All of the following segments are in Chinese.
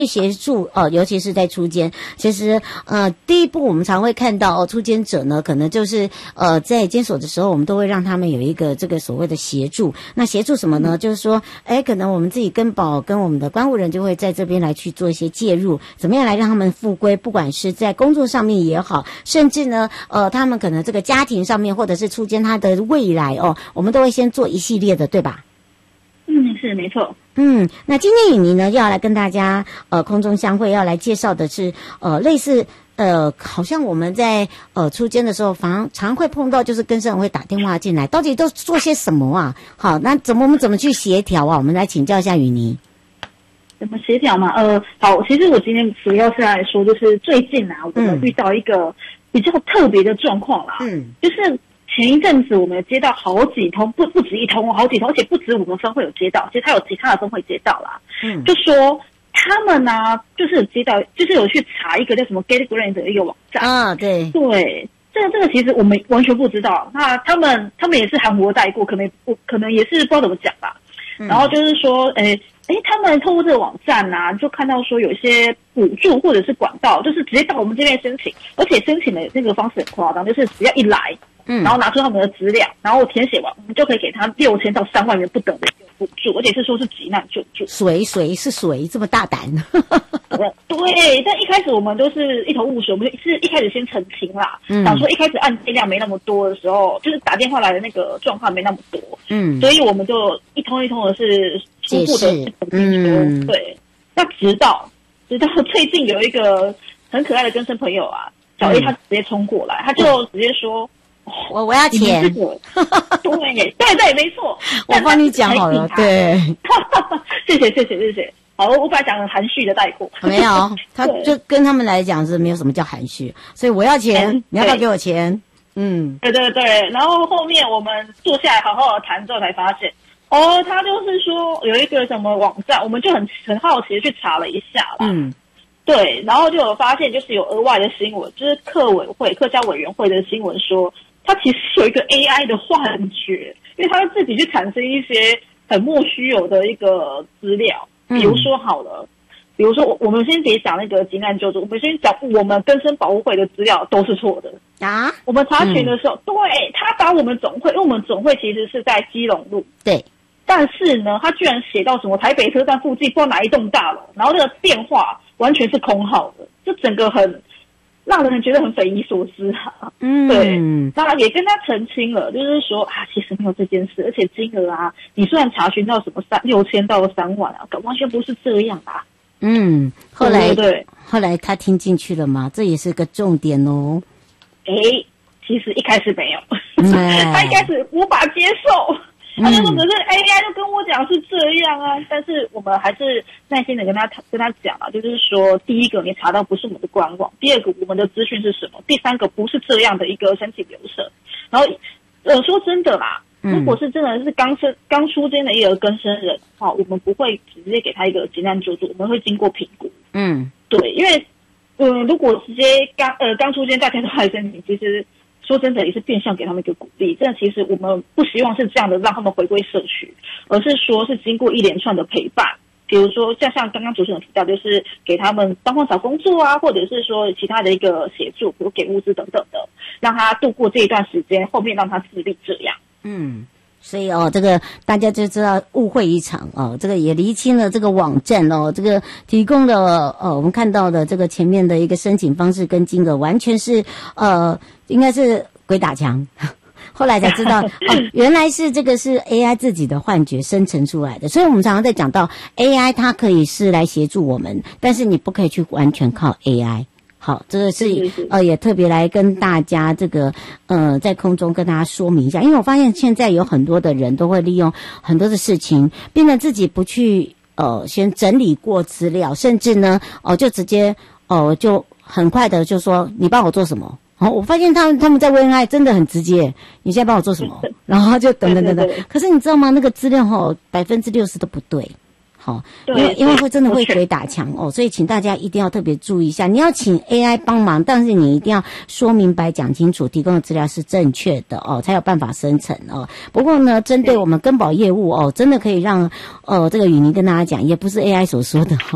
协助尤其是在初监，其实第一步我们常会看到初监者呢，可能就是在监所的时候，我们都会让他们有一个这个所谓的协助。那协助什么呢？就是说，可能我们自己跟我们的关护人就会在这边来去做一些介入，怎么样来让他们复归，不管是在工作上面也好，甚至呢他们可能这个家庭上面，或者是初监他的未来我们都会先做一系列的，对吧？ 是没错。 那今天雨妮呢要来跟大家空中相会，要来介绍的是类似好像我们在初监的时候常会碰到，就是更生人会打电话进来，到底都做些什么啊？好，那我们怎么去协调啊？我们来请教一下雨妮。 怎么协调嘛？好，其实我今天主要是来说，就是最近我们遇到一个比较特别的状况啦。就是前一阵子我们接到好几通，不止一通，好几通，而且不止我们分会有接到，其实他有其他的分会接到啦。就说他们就是有接到，就是有去查一个叫什么 GetGrant 的一个网站啊，对， 这个其实我们完全不知道。那他们也是含糊带过，可能也是不知道怎么讲吧。然后就是说，他们透过这个网站就看到说有一些补助或者是管道，就是直接到我们这边申请，而且申请的那个方式很夸张，就是只要一来。然后拿出他们的资料，然后填写完，我们就可以给他6000到3万元不等的一个补助，而且是说是急难救助。 谁这么大胆？ 对，但一开始我们都是一头雾水，我们是一开始先澄清啦，想说一开始案件量没那么多的时候，就是打电话来的那个状况没那么多，所以我们就一通一通的是初步的对。那直到最近有一个很可爱的更生朋友小 A 他直接冲过来，他就直接说。 我要钱， 对，没错， 我帮你讲好了，对， 谢谢。好，我把它讲成含蓄的带过， 没有，他就跟他们来讲是没有什么叫含蓄，所以我要钱，你要不要给我钱？ 对，然后后面我们坐下来好好的谈之后才发现，他就是说有一个什么网站，我们就很好奇的去查了一下啦。对，然后就有发现，就是有额外的新闻，就是客家委员会的新闻说，他其实有一个 AI 的幻觉，因为他自己去产生一些很莫须有的一个资料，比如说比如说我们先别讲那个急难救助，我们先讲我们更生保护会的资料都是错的啊。我们查询的时候，对，他把我们总会，因为我们总会其实是在基隆路， 对， 但是呢，他居然写到什么台北车站附近，不知道哪一栋大楼，然后那个电话完全是空号的，就整个很让人觉得很匪夷所思对，那也跟他澄清了，就是说其实没有这件事，而且金额你虽然查询到什么6000到3万完全不是这样后来他听进去了吗？这也是个重点哦。 其实一开始没有，他一开始无法接受。他就说可是 AI 就跟我讲是这样但是我们还是耐心的跟他讲就是说，第一个你查到不是我们的官网，第二个我们的资讯是什么，第三个不是这样的一个申请流程。然后说真的啦，如果是真的是刚出监的一个更生人我们不会直接给他一个急难救助，我们会经过评估。对，因为如果直接刚出监大家都来申请，其实说真的也是变相给他们一个鼓励，真的其实我们不希望是这样的让他们回归社区，而是说是经过一连串的陪伴，比如说像刚刚主持人提到，就是给他们帮忙找工作或者是说其他的一个协助，比如给物资等等的，让他度过这一段时间，后面让他自立这样。 所以这个大家就知道误会一场这个也厘清了这个网站这个提供的我们看到的这个前面的一个申请方式跟金额完全是应该是鬼打墙。后来才知道原来是这个是 AI 自己的幻觉生成出来的。所以我们常常在讲到 AI 它可以是来协助我们，但是你不可以去完全靠 AI。好，这个是也特别来跟大家这个在空中跟大家说明一下，因为我发现现在有很多的人都会利用很多的事情，变成自己不去先整理过资料，甚至呢就直接就很快的就说你帮我做什么。我发现他们在问爱真的很直接，你现在帮我做什么，然后就等。可是你知道吗？那个资料60%都不对。好，因为真的会鬼打墙所以请大家一定要特别注意一下。你要请 AI 帮忙，但是你一定要说明白讲清楚，提供的资料是正确的才有办法生成不过呢，针对我们更保业务真的可以让这个雨妮跟大家讲，也不是 AI 所说的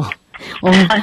我们